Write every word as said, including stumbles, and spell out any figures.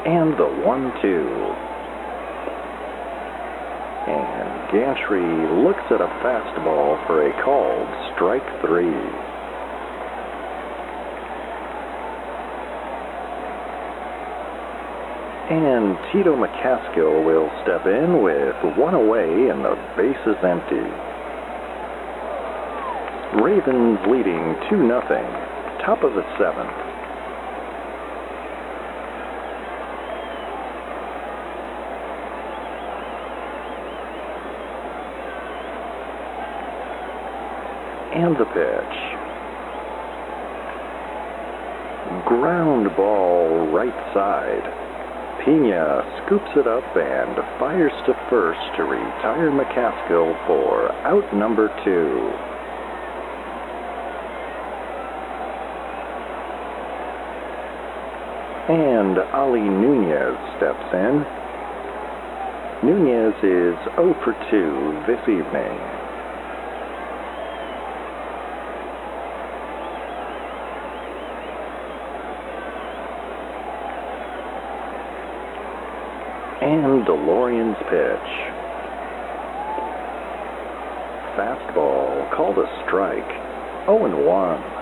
And the one two. And Gantry looks at a fastball for a called strike three. And Tito McCaskill will step in with one away and the base is empty. Ravens leading two nothing, top of the seventh. And the pitch. Ground ball right side. Pena scoops it up and fires to first to retire McCaskill for out number two. And Ali Nunez steps in. Nunez is oh for two this evening. And DeLorean's pitch. Fastball called a strike. oh and one.